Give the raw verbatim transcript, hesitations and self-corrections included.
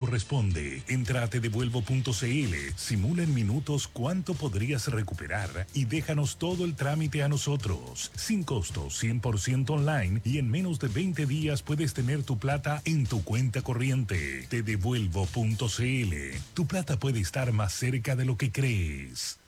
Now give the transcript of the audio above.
corresponde. Entra a tedevuelvo punto cl, simula en minutos cuánto podrías recuperar y déjanos todo el trámite a nosotros. Sin costo, cien por ciento online y en menos de veinte días puedes tener tu plata en tu cuenta corriente. tedevuelvo punto cl. Tu plata puede estar más cerca de lo que crees.